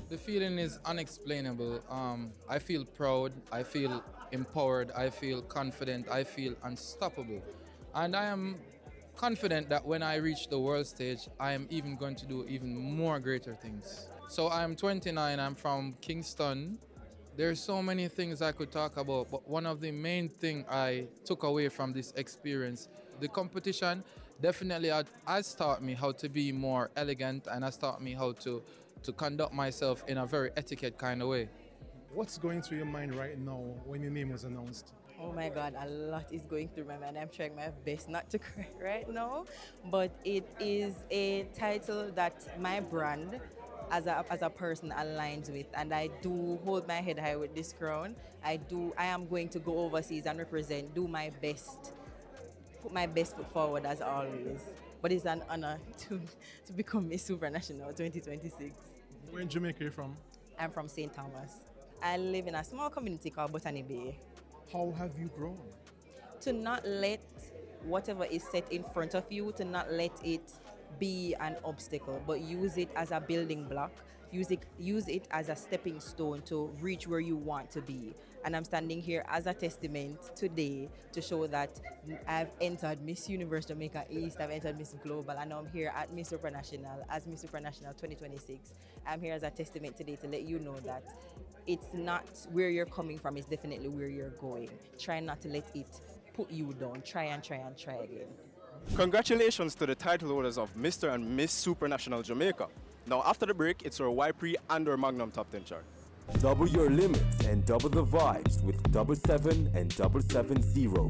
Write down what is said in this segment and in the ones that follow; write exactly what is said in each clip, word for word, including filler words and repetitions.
The feeling is unexplainable. Um, I feel proud, I feel empowered, I feel confident, I feel unstoppable. And I am confident that when I reach the world stage, I am even going to do even more greater things. So I'm twenty-nine, I'm from Kingston. There's so many things I could talk about, but one of the main thing I took away from this experience, the competition definitely had- has taught me how to be more elegant and has taught me how to, to conduct myself in a very etiquette kind of way. What's going through your mind right now when your name was announced? Oh my God, a lot is going through my mind. I'm trying my best not to cry right now, but it is a title that my brand as a, as a person aligns with, and I do hold my head high with this crown. I do. I am going to go overseas and represent, do my best, put my best foot forward as always. But it's an honor to, to become Miss Supranational twenty twenty-six. Where in Jamaica are you from? I'm from Saint Thomas. I live in a small community called Botany Bay. How have you grown? To not let whatever is set in front of you, to not let it be an obstacle, but use it as a building block, use it, use it as a stepping stone to reach where you want to be. And I'm standing here as a testament today to show that I've entered Miss Universe Jamaica East, I've entered Miss Global, and now I'm here at Miss Supranational as Miss Supranational twenty twenty-six. I'm here as a testament today to let you know that it's not where you're coming from, it's definitely where you're going. Try not to let it put you down. Try and try and try again. Congratulations to the title holders of Mister and Miss Supranational Jamaica. Now after the break, it's our Y P and our Magnum Top ten chart. Double your limits and double the vibes with double seven and double seven zero.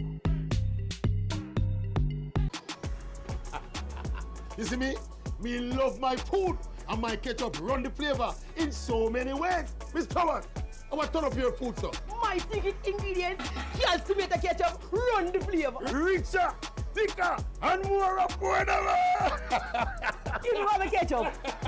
You see me? Me love my food and my ketchup run the flavor in so many ways. Miss Power, I want to turn up your food, sir. My secret ingredients, just tomato ketchup, run the flavor. Richer, thicker, and more affordable. You know have a ketchup.